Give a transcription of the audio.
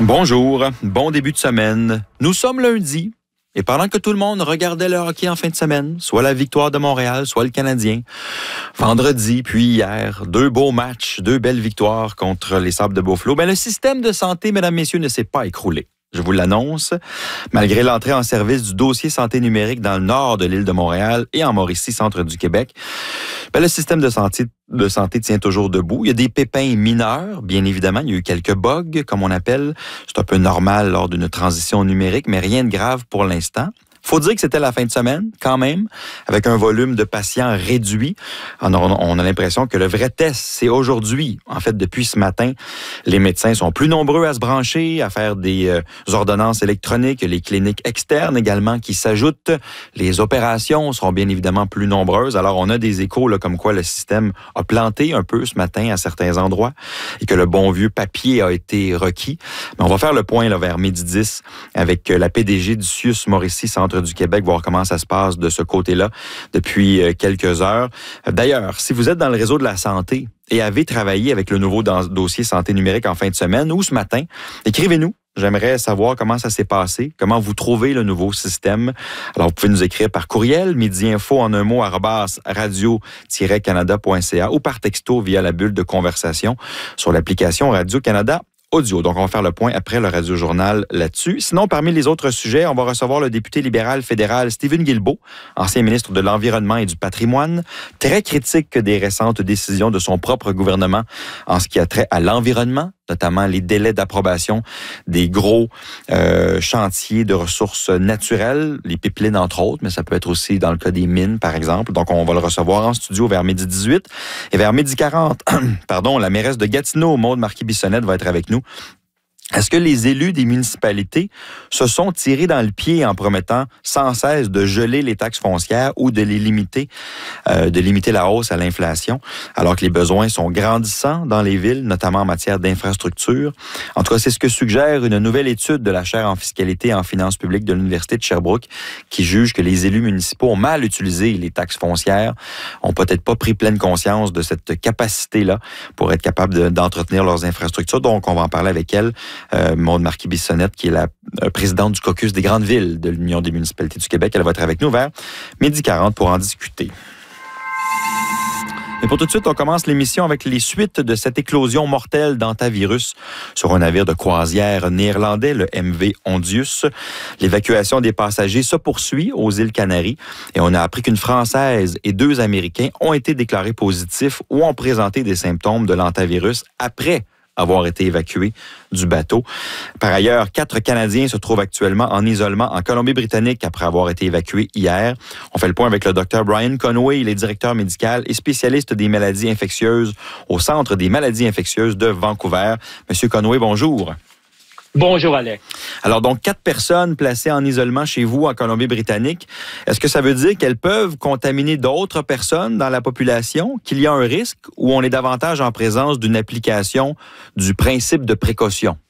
Bonjour, bon début de semaine. Nous sommes lundi. Et pendant que tout le monde regardait le hockey en fin de semaine, soit la victoire de Montréal, soit le Canadien, vendredi puis hier, 2 beaux matchs, 2 belles victoires contre les Sables de Buffalo, le système de santé, mesdames, messieurs, ne s'est pas écroulé. Je vous l'annonce, malgré l'entrée en service du dossier santé numérique dans le nord de l'île de Montréal et en Mauricie, centre du Québec, le système de santé tient toujours debout. Il y a des pépins mineurs, bien évidemment. Il y a eu quelques bugs, comme on appelle. C'est un peu normal lors d'une transition numérique, mais rien de grave pour l'instant. Faut dire que c'était la fin de semaine, quand même, avec un volume de patients réduit. On a l'impression que le vrai test, c'est aujourd'hui. En fait, depuis ce matin, les médecins sont plus nombreux à se brancher, à faire des ordonnances électroniques, les cliniques externes également qui s'ajoutent. Les opérations seront bien évidemment plus nombreuses. Alors, on a des échos là, comme quoi le système a planté un peu ce matin à certains endroits et que le bon vieux papier a été requis. Mais on va faire le point là, vers 12h10 avec la PDG du CIUS Mauricie, centre du Québec, voir comment ça se passe de ce côté-là depuis quelques heures. D'ailleurs, si vous êtes dans le réseau de la santé et avez travaillé avec le nouveau dossier santé numérique en fin de semaine ou ce matin, écrivez-nous. J'aimerais savoir comment ça s'est passé, comment vous trouvez le nouveau système. Alors, vous pouvez nous écrire par courriel, midiinfo en un mot, @radio-canada.ca ou par texto via la bulle de conversation sur l'application Radio-Canada Audio. Donc, on va faire le point après le Radio-Journal là-dessus. Sinon, parmi les autres sujets, on va recevoir le député libéral fédéral Stephen Guilbeault, ancien ministre de l'Environnement et du Patrimoine, très critique des récentes décisions de son propre gouvernement en ce qui a trait à l'environnement, notamment les délais d'approbation des gros chantiers de ressources naturelles, les pipelines entre autres, mais ça peut être aussi dans le cas des mines, par exemple. Donc, on va le recevoir en studio vers 12h18. Et vers 12h40, la mairesse de Gatineau, Maude Marquis-Bissonnette, va être avec nous. Est-ce que les élus des municipalités se sont tirés dans le pied en promettant sans cesse de geler les taxes foncières ou de les limiter, la hausse à l'inflation, alors que les besoins sont grandissants dans les villes, notamment en matière d'infrastructure? En tout cas, c'est ce que suggère une nouvelle étude de la chaire en fiscalité et en finances publiques de l'Université de Sherbrooke qui juge que les élus municipaux ont mal utilisé les taxes foncières, ont peut-être pas pris pleine conscience de cette capacité-là pour être capable d'entretenir leurs infrastructures. Donc, on va en parler avec elle. Maude Marquis-Bissonnette, qui est la présidente du caucus des grandes villes de l'Union des municipalités du Québec. Elle va être avec nous vers 12h40 pour en discuter. Mais pour tout de suite, on commence l'émission avec les suites de cette éclosion mortelle d'hantavirus sur un navire de croisière néerlandais, le MV Ondius. L'évacuation des passagers se poursuit aux îles Canaries et on a appris qu'une Française et 2 Américains ont été déclarés positifs ou ont présenté des symptômes de l'hantavirus après avoir été évacués du bateau. Par ailleurs, 4 Canadiens se trouvent actuellement en isolement en Colombie-Britannique après avoir été évacués hier. On fait le point avec le Dr Brian Conway, il est directeur médical et spécialiste des maladies infectieuses au Centre des maladies infectieuses de Vancouver. Monsieur Conway, bonjour. Bonjour, Alex. Alors, donc, 4 personnes placées en isolement chez vous en Colombie-Britannique. Est-ce que ça veut dire qu'elles peuvent contaminer d'autres personnes dans la population, qu'il y a un risque ou on est davantage en présence d'une application du principe de précaution?